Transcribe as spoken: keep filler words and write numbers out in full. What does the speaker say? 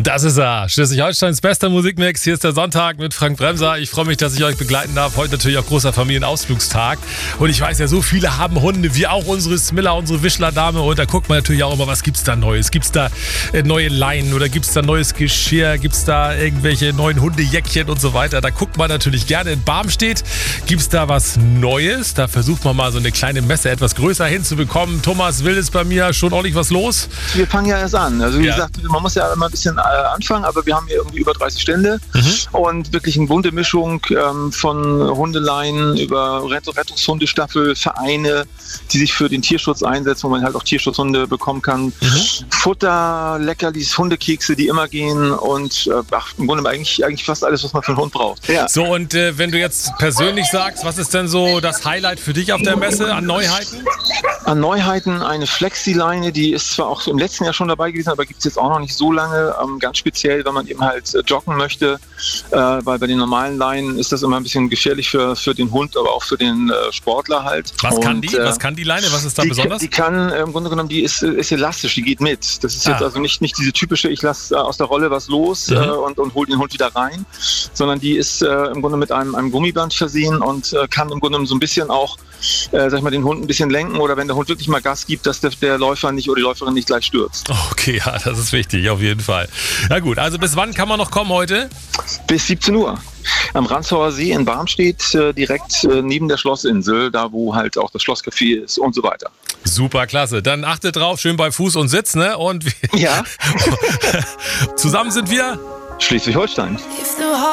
Das ist er. Schleswig-Holsteins bester Musikmix. Hier ist der Sonntag mit Frank Bremser. Ich freue mich, dass ich euch begleiten darf. Heute natürlich auch großer Familienausflugstag. Und ich weiß ja, so viele haben Hunde, wie auch unsere Smilla, unsere Wischler-Dame. Und da guckt man natürlich auch immer, was gibt's da Neues? Gibt's da äh, neue Leinen oder gibt's da neues Geschirr? Gibt's da irgendwelche neuen Hundejäckchen und so weiter? Da guckt man natürlich gerne. In Barmstedt gibt's da was Neues. Da versucht man mal so eine kleine Messe etwas größer hinzubekommen. Thomas Will ist bei mir schon ordentlich was los. Wir fangen ja erst an. Also wie Ja. gesagt, man muss ja immer ein bisschen äh, anfangen, aber wir haben hier irgendwie über dreißig Stände Mhm. und wirklich eine bunte Mischung ähm, von Hundeleien über Rett- Rettungshundestaffel, Vereine, die sich für den Tierschutz einsetzen, wo man halt auch Tierschutzhunde bekommen kann. Mhm. Futter, Leckerlis, Hundekekse, die immer gehen und äh, ach, im Grunde eigentlich, eigentlich fast alles, was man für einen Hund braucht. Ja. So, und äh, wenn du jetzt persönlich sagst, was ist denn so das Highlight für dich auf der Messe an Neuheiten? An Neuheiten eine Flexi-Leine, die ist zwar auch im letzten Jahr schon dabei gewesen, aber gibt es jetzt auch noch nicht so lange. Ähm, ganz speziell, wenn man eben halt äh, joggen möchte, äh, weil bei den normalen Leinen ist das immer ein bisschen gefährlich für, für den Hund, aber auch für den äh, Sportler halt. Was kann Und, die? äh, Was kann die Leine? Was ist da die, besonders? Die kann, äh, im Grunde genommen, die ist, ist elastisch, die geht mit. Das ist Ah. jetzt also nicht, nicht diese typische, ich lasse äh, aus der Rolle was los Mhm. äh, und, und hole den Hund wieder rein, sondern die ist äh, im Grunde mit einem, einem Gummiband versehen und äh, kann im Grunde so ein bisschen auch, äh, sag ich mal, den Hund ein bisschen lenken oder wenn der Hund wirklich mal Gas gibt, dass der, der Läufer nicht oder die Läuferin nicht gleich stürzt. Okay, ja, das ist wichtig, auf jeden Fall. Na gut, also bis wann kann man noch kommen heute? Bis siebzehn Uhr. Am Ranzauer See in Barmstedt, äh, direkt äh, neben der Schlossinsel, da wo halt auch das Schlosscafé ist und so weiter. Super, klasse. Dann achtet drauf, schön bei Fuß und Sitz, ne? Und wir- Ja, zusammen sind wir Schleswig-Holstein. If the